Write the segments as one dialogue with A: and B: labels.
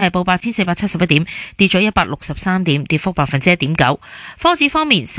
A: 係報8471點，跌咗163點，跌幅1.9%。科指方面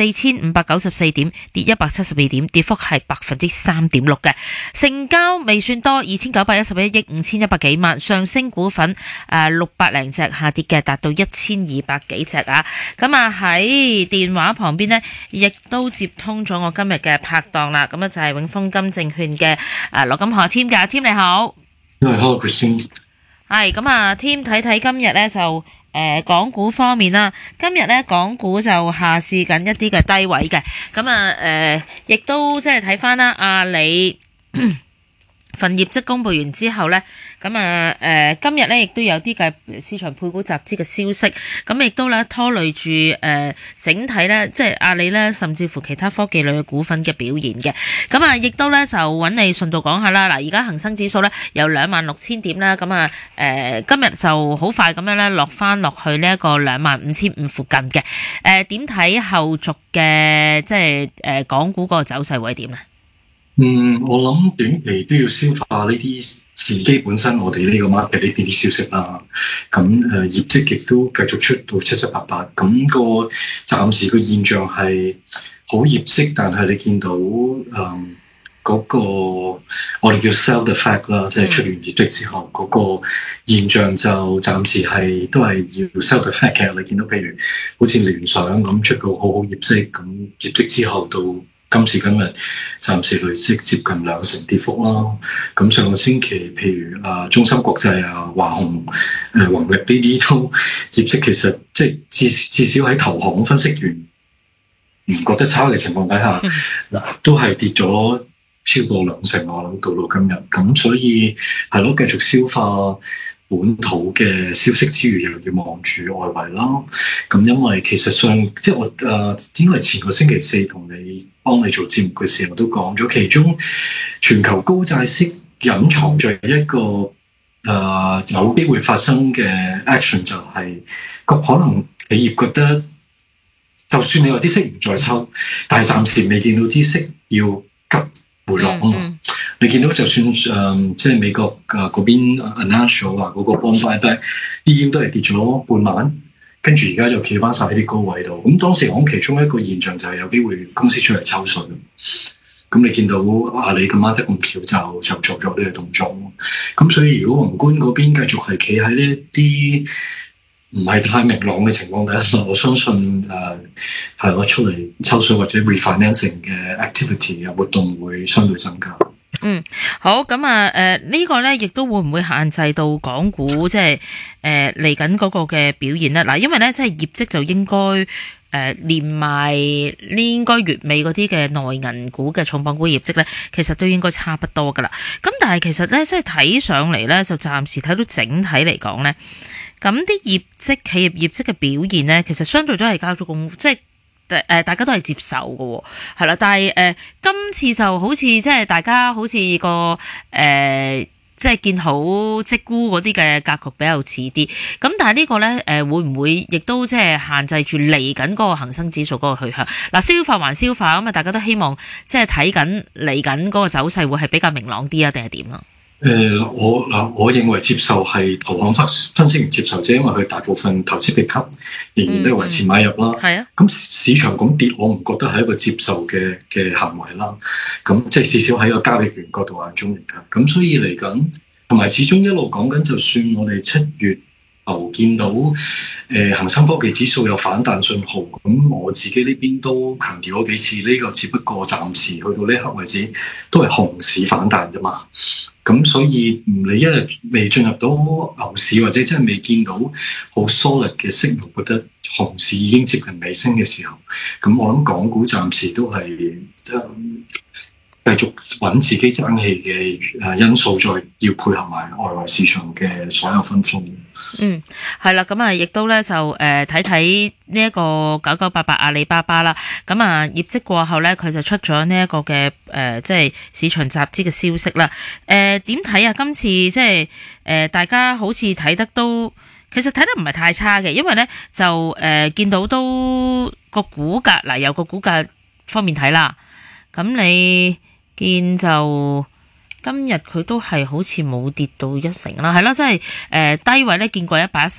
A: 4594點，跌172點，跌幅係3.6%嘅。成交未算多，2911億5100幾萬。上升股份600零隻，下跌嘅達到1200幾隻啊。咁啊喺電話旁邊呢，亦都接通咗我今日嘅拍檔啦。咁啊就係永豐金證券嘅羅金河添㗎。添你好。
B: Hello Christine。
A: 係咁啊，添睇睇今日呢就港股方面啦。今日呢港股就下試緊一啲嘅低位嘅。咁啊亦都即係睇翻啦，阿里份業績公布完之後呢，咁今日呢亦都有啲嘅市場配股集資嘅消息，咁亦都咧拖累住整體呢，即係阿里呢，甚至乎其他科技類嘅股份嘅表現嘅。咁啊，亦都呢就揾你順道講下啦。嗱，而家恒生指數呢有26,000點啦，咁啊今日就好快咁樣呢落翻落去呢一個25,500附近嘅。點睇後續嘅即係港股個走勢會點呢？
B: 我諗短期都要消化呢啲自己本身我哋呢個 market 呢邊啲消息啦。咁業績亦都繼續出到七七八八。咁個暫時個現象係好業績，但係你見到嗰個我哋叫 sell the fact 啦，即係出完業績之後嗰個現象就暫時係都係要 sell the fact 嘅。你見到譬如好似聯想咁出個好好業績，咁業績之後到今時今日暫時累積接近2成跌幅啦。咁上個星期譬如中芯國際華虹宏力呢啲都業績其實即係至少喺投行分析員唔覺得差嘅情況底下，都係跌咗超過2成，我諗到今日。咁所以係咯，繼續消化本土嘅消息之餘，又要望住外圍啦。咁因為其實即係我應該係前個星期四幫你做節目嘅時候都講咗，其中全球高債息隱藏着一個有機會發生嘅 action， 就係可能企業覺得，就算你話啲息唔再抽，但係暫時未見到啲息要急回落啊嘛。你見到就算即係美國嗰邊 announce 話嗰個 bond buyback 啲 yield 都係跌咗半萬，跟住而家又企翻晒喺啲高位度。咁當時講其中一個現象就係有機會公司出嚟抽水。咁你見到阿里咁啱得咁巧就做咗呢個動作。咁所以如果宏觀嗰邊繼續係企喺呢一啲唔係太明朗嘅情況底下，我相信係攞出嚟抽水或者 refinancing 嘅 activity 嘅活動會相對增加。
A: 好，咁呢個咧亦都會唔會限制到港股即係嚟緊嗰個嘅表現咧？嗱，因為咧即係業績就應該連埋呢應該月尾嗰啲嘅內銀股嘅重磅股業績咧，其實都應該差不多噶啦。咁但係其實咧即係睇上嚟咧，就暫時睇到整體嚟講咧，咁啲企業業績嘅表現咧，其實相對都係交咗功夫，即係大家都係接受嘅，係啦。但係今次就好似即係大家好似個即係見好即沽嗰啲嘅格局比較似啲。咁但係呢個咧會唔會亦都即係限制住嚟緊嗰個恒生指數嗰個去向？嗱，消化還消化，咁啊大家都希望即係睇緊嚟緊嗰個走勢會係比較明朗啲啊，定係點啊？
B: 我認為接受係投行分析員接受者，因為佢大部分投資評級仍然都係維持買入啦。係啊，咁市場咁跌，我唔覺得係一個接受嘅行為啦。咁即係至少喺個交易員角度眼中嚟㗎。咁所以嚟緊，同埋始終一路講緊，就算我哋7月頭見到恒生科技指數有反彈信號，咁我自己呢邊都強調咗幾次，呢個只不過暫時去到呢刻為止都係熊市反彈啫嘛。咁所以你一日未進入到牛市，或者真係未見到好 solid 嘅息率，覺得熊市已經接近尾聲嘅時候，咁我諗港股暫時都係繼續揾自己爭氣嘅因素，再要配合埋外圍市場嘅所有分風。
A: 係啦，咁亦都咧就睇睇呢一個9988阿里巴巴啦。咁業績過後咧，佢就出咗呢一個嘅即係市場集資嘅消息啦。點睇啊？今次即係大家好似睇得都其實睇得唔係太差嘅，因為咧就見到都個股價嗱，由個股價方面睇啦。咁你見就今日佢都係好似冇跌到1成啦，係啦，即係低位咧見過110。